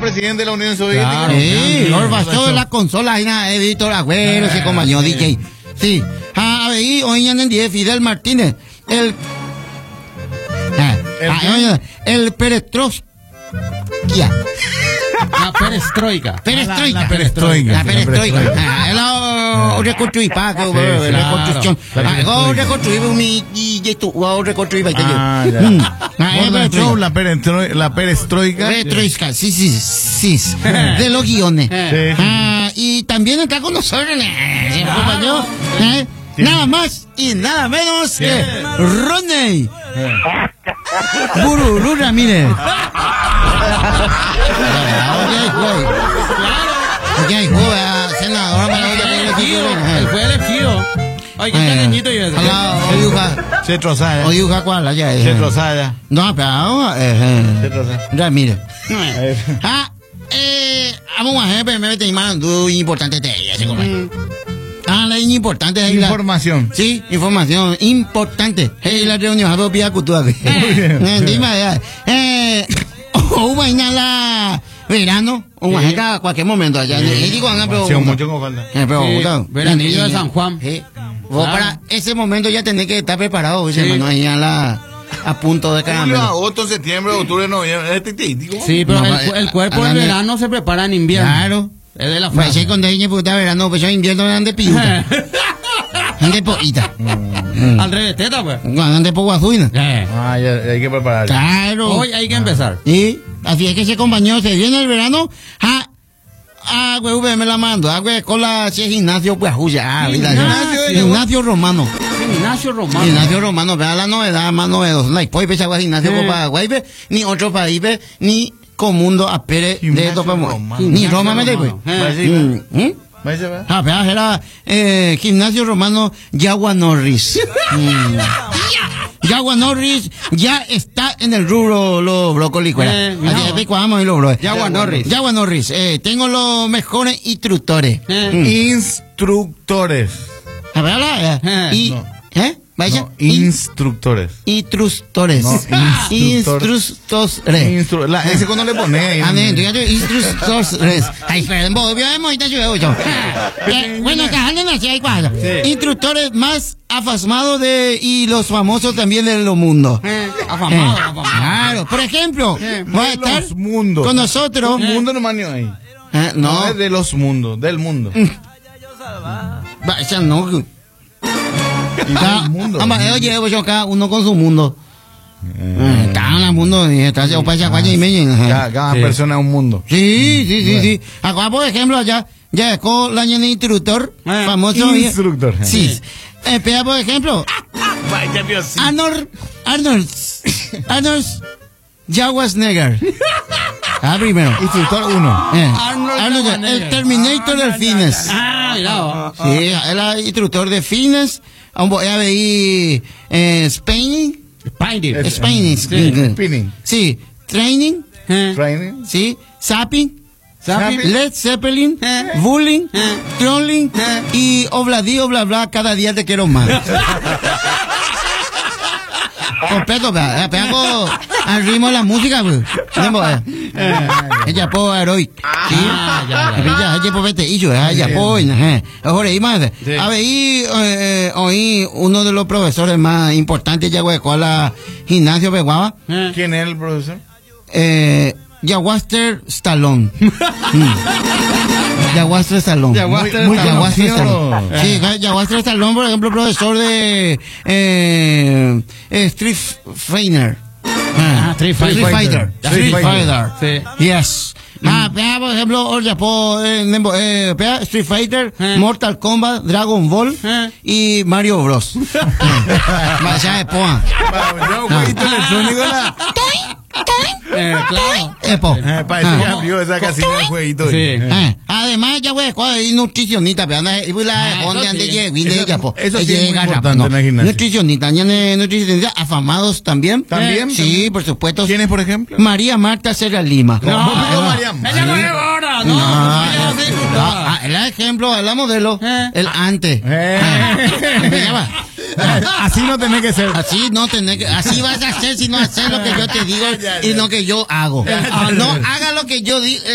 presidente de la Unión Soviética. Claro, Sí, Gorbachev, la consola, ahí nada, Víctor Agüero, se acompañó DJ. Sí, a ver, hoy en el día Fidel Martínez, el perestroika. La perestroika. Perestroika. La perestroika. La perestroika. Reconstruir, reconstrucción. Reconstruir reconstruir. La perestroika. Perestroika, sí. De los guiones. Y también está con nosotros, se acompañó, nada más y nada menos que Rodney Bururu Ramírez. Senador, Él fue elegido. Ay, qué cariñito y eso. Se trozada. Oyuja, ¿cuál? Se trozada. No, pero Se trozada. Ramírez. Vamos a ver, me metí más importante de ella, la importante es Información. Sí, información importante. La reunión a propia cultura. Dime ya. La verano, a cualquier momento allá. Veranillo de San Juan. Vos para ese momento ya tenés que estar preparado, hermano, ahí a punto de Julio, caramelo. agosto, septiembre, octubre, noviembre. Sí, pero el cuerpo del verano se prepara en invierno. Claro. Es de la Pues frase. sí, cuando hay puta verano, pues yo invierno ande piuta. Ande poita. Al revés, teta, pues. Ande po guazuina. Ya hay que preparar. Claro. Hoy hay que empezar. Y así es que ese compañero se viene el verano. Güey, me la mando. Güey, con la si es gimnasio, pues huya. Gimnasio romano. Gimnasio romano, vea la novedad más novedosa. No hay pues gimnasio para Guaybe, ni otro país, ni Comundo a Pérez de esto ni Roma me pues. Era gimnasio romano Yagua Norris. Yagua Norris ya está en el rubro los brócoli. Yagua Norris. Tengo los mejores instructores. Instructores. Instructores. Instructores. Ese cuando le pone. Instructores. Bueno, así hay cuatro. Instructores más afamados y los famosos también de los mundos. Claro, por ejemplo, va a estar con nosotros. Mundo no manio ahí. No es de los mundos, del mundo. No. Oye, cada uno con su mundo. Cada mundo cada persona es un mundo. Sí. Acá, por ejemplo, ya con la instructor famoso. Instructor. Sí. Espera, por ejemplo, Arnold Schwarzenegger. Primero. Instructor 1. Arnold, el Terminator del fitness. Mira. Sí, era instructor de fitness. Voy a ver Spinning. Sí, training. Sí, zapping. Led Zeppelin, bullying, trolling y obladío, bla bla, cada día te quiero más. Completo, pego al ritmo de la música, ella po heroic. Ella po vete y yo, ella po, ahora y más. A ver, hoy uno de los profesores más importantes ya con la gimnasio Peguaba. ¿Quién es el profesor? Jawaster Stallone. Jawaster Stallone. Jawaster Stallone. Sí, Jawaster Stallone, por ejemplo, profesor de Street Fighter. Street Fighter. Sí. Yes. Por ejemplo, Street Fighter, Mortal Kombat, Dragon Ball y Mario Bros. Vaya de poa. Claro. Parece que abrió esa casilla de jueguito. Sí. Además, ya hay nutricionista, eso sí es muy importante en la gimnasia. Nutricionista afamados también. ¿También? Sí, por supuesto. ¿Quiénes, por ejemplo? María Marta Serra Lima. María. Ella no es ahora, no. El ejemplo, el modelo, el antes. Así no tenés que ser. Así vas a hacer si no haces lo que yo te digo y lo que yo hago. No haga lo que yo digo.